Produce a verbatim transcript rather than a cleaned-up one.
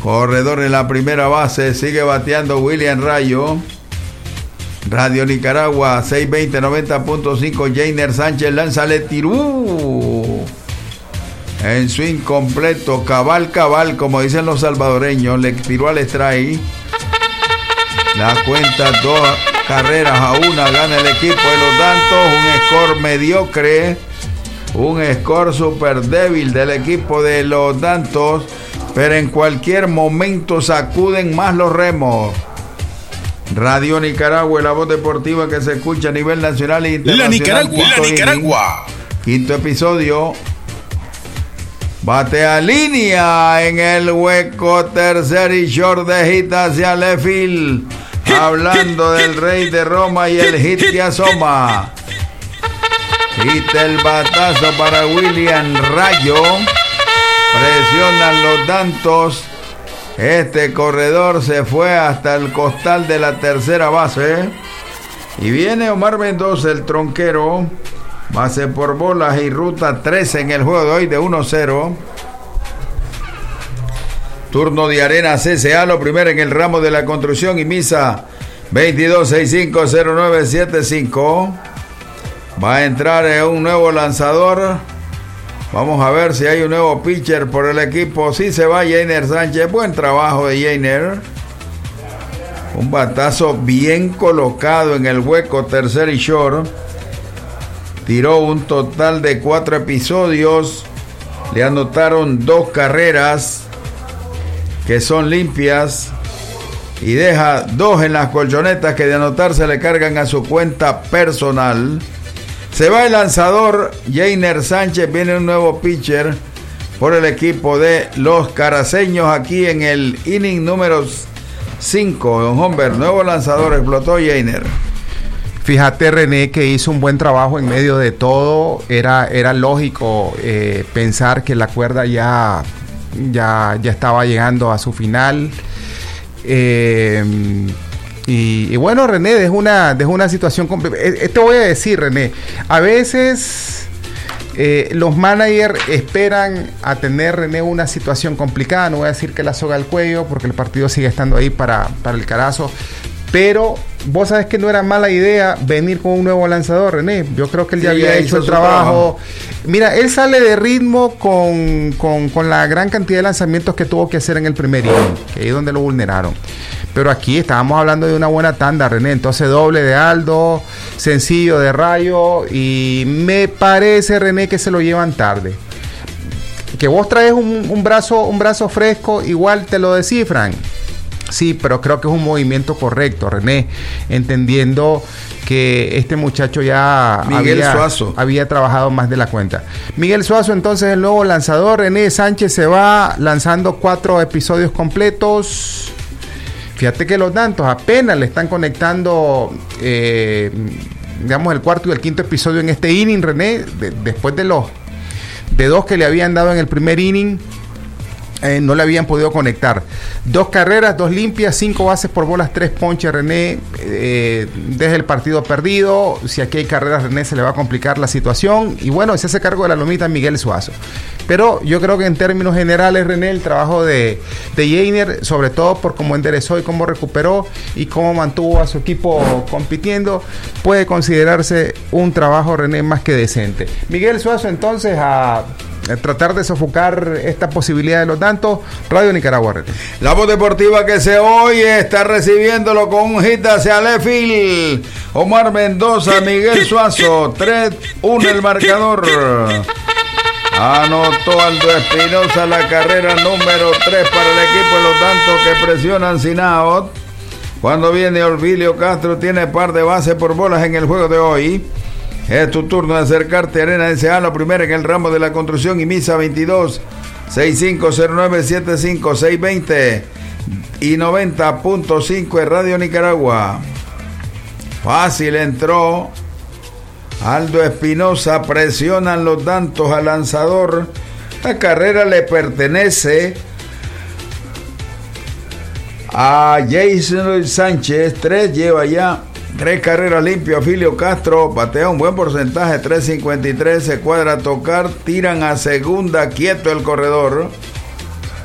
Corredor en la primera base, sigue bateando William Rayo. Radio Nicaragua, seiscientos veinte, noventa punto cinco, Jainer Sánchez lanza, le tiró. En swing completo, cabal, cabal, como dicen los salvadoreños, le tiró al strike. La cuenta, dos carreras a una, gana el equipo de los Dantos, un score mediocre, un score súper débil del equipo de los Dantos, pero en cualquier momento sacuden más los remos. Radio Nicaragua, la voz deportiva que se escucha a nivel nacional e internacional. La Nicaragua, la Nicaragua. Quinto episodio. Batea línea en el hueco, tercer y short de hit hacia left field. Hablando del rey de Roma y el hit que asoma. Quita el batazo para William Rayo. Presionan los Dantos. Este corredor se fue hasta el costal de la tercera base. Y viene Omar Mendoza, el tronquero. Base por bolas y ruta trece en el juego de hoy de uno cero. Turno de Arena C C A, lo primero en el ramo de la construcción y misa veintidós sesenta y cinco cero nueve setenta y cinco. Va a entrar en un nuevo lanzador. Vamos a ver si hay un nuevo pitcher por el equipo. Sí se va Jainer Sánchez. Buen trabajo de Jainer. Un batazo bien colocado en el hueco, tercer y short. Tiró un total de cuatro episodios. Le anotaron dos carreras que son limpias. Y deja dos en las colchonetas que de anotar se le cargan a su cuenta personal. Se va el lanzador Jainer Sánchez, viene un nuevo pitcher por el equipo de los caraceños aquí en el inning número cinco. Don Humber, nuevo lanzador, explotó Jainer. Fíjate, René, que hizo un buen trabajo en medio de todo. Era, era lógico eh, pensar que la cuerda ya, ya, ya estaba llegando a su final. Eh, Y, y bueno, René, es una, es una situación complicada. Eh, te voy a decir, René, a veces eh, los managers esperan a tener, René, una situación complicada. No voy a decir que la soga al cuello, porque el partido sigue estando ahí para, para el carazo. Pero vos sabés que no era mala idea venir con un nuevo lanzador, René. Yo creo que él ya sí, había hecho el trabajo. trabajo. Mira, él sale de ritmo con, con, con la gran cantidad de lanzamientos que tuvo que hacer en el primer inning, que ahí es donde lo vulneraron. Pero aquí estábamos hablando de una buena tanda, René. Entonces doble de Aldo, sencillo de Rayo. Y me parece, René, que se lo llevan tarde. Que vos traes un, un, brazo, un brazo fresco, igual te lo descifran. Sí, pero creo que es un movimiento correcto, René. Entendiendo que este muchacho ya Miguel había, Suazo. había trabajado más de la cuenta. Miguel Suazo, entonces, el nuevo lanzador. René Sánchez se va lanzando cuatro episodios completos. Fíjate que los Dantos apenas le están conectando, eh, digamos, el cuarto y el quinto episodio en este inning, René, de, después de los de dos que le habían dado en el primer inning. Eh, no le habían podido conectar. Dos carreras, dos limpias, cinco bases por bolas, tres ponches, René. Eh, desde el partido perdido. Si aquí hay carreras, René, se le va a complicar la situación. Y bueno, se hace cargo de la lomita Miguel Suazo. Pero yo creo que en términos generales, René, el trabajo de, de Jainer, sobre todo por cómo enderezó y cómo recuperó y cómo mantuvo a su equipo compitiendo, puede considerarse un trabajo, René, más que decente. Miguel Suazo, entonces, a tratar de sofocar esta posibilidad de los Dantos. Radio Nicaragua, René. La voz deportiva que se oye está recibiéndolo con un hit hacia left field. Omar Mendoza, Miguel Suazo, tres uno el marcador. Anotó Aldo Espinosa la carrera número tres para el equipo de los Dantos, que presionan sin out. Cuando viene Orvilio Castro, tiene par de bases por bolas en el juego de hoy. Es tu turno de acercarte a Arena S A, lo primero en el ramo de la construcción y misa veintidós sesenta y cinco cero nueve setenta y cinco, seiscientos veinte y noventa punto cinco en Radio Nicaragua. Fácil entró Aldo Espinosa, presionan los Dantos al lanzador. La carrera le pertenece a Jason Sánchez, tres lleva ya. Tres carreras limpias, Orvilio Castro batea un buen porcentaje, tres cincuenta y tres, se cuadra a tocar, tiran a segunda, quieto el corredor.